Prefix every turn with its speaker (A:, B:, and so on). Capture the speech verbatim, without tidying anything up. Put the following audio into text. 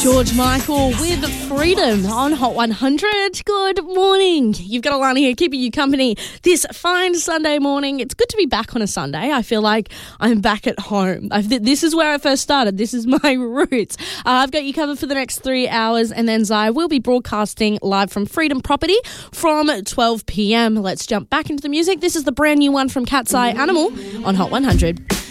A: George Michael with Freedom on Hot one hundred. Good morning. You've got Alana here keeping you company this fine Sunday morning. It's good to be back on a Sunday. I feel like I'm back at home. I've, this is where I first started. This is my roots. Uh, I've got you covered for the next three hours and then Zai will be broadcasting live from Freedom Property from twelve p.m. Let's jump back into the music. This is the brand new one from Cat's Eye Animal on Hot one hundred.